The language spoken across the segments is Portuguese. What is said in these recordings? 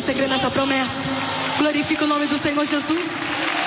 você crê nessa promessa? Glorifica o nome do Senhor Jesus.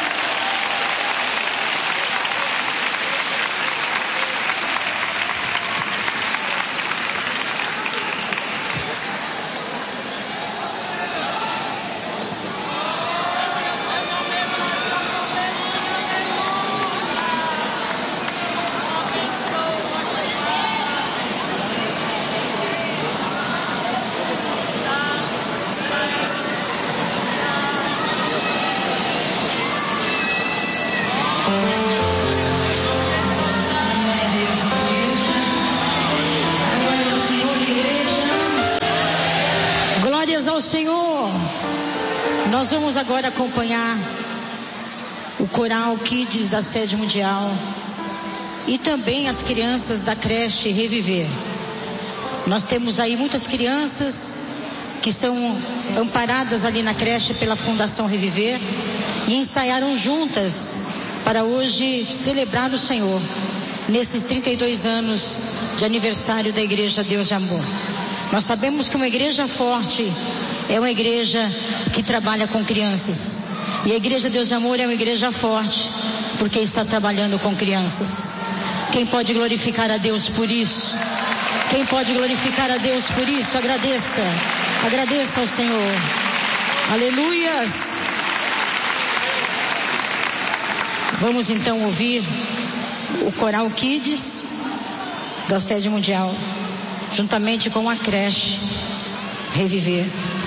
Senhor, nós vamos agora acompanhar o coral Kids da Sede Mundial e também as crianças da creche Reviver. Nós temos aí muitas crianças que são amparadas ali na creche pela Fundação Reviver e ensaiaram juntas para hoje celebrar o Senhor nesses 32 anos de aniversário da Igreja Deus de Amor. Nós sabemos que uma igreja forte é uma igreja que trabalha com crianças. E a Igreja Deus de Amor é uma igreja forte porque está trabalhando com crianças. Quem pode glorificar a Deus por isso? Quem pode glorificar a Deus por isso? Agradeça. Agradeça ao Senhor. Aleluias. Vamos então ouvir o coral Kids da Sede Mundial, juntamente com a creche Reviver.